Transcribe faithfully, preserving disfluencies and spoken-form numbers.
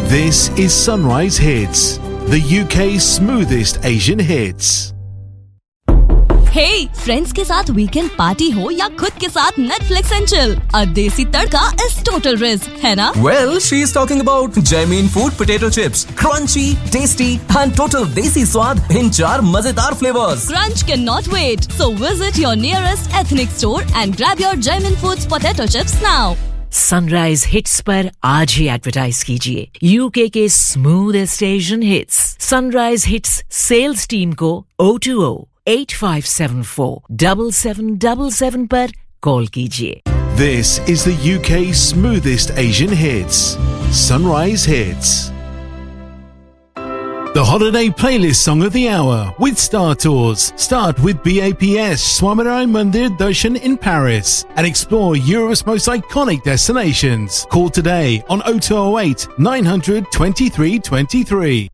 This is Sunrise Hits, the U K's smoothest Asian hits. Hey, friends के साथ weekend party हो या खुद के साथ नेटफ्लिक्स एंड चिल, अ देसी तड़का इज टोटल रिस्क, है ना? Well, she is talking about Jaimeen Food Potato Chips, crunchy, tasty and total desi स्वाद in चार मजेदार flavors. Crunch cannot wait, so visit your nearest ethnic store and grab your Jaimeen Foods Potato Chips now. Sunrise hits पर आज ही advertise कीजिए UK के smoothest Asian hits. Sunrise hits sales team को O two O eight five seven four seven seven seven seven पर call कीजिए. This is the U K's smoothest Asian hits. Sunrise Hits. The holiday playlist song of the hour with Star Tours. Start with B A P S Swaminarayan Mandir Darshan in Paris and explore Europe's most iconic destinations. Call today on oh two oh eight nine hundred twenty-three twenty-three.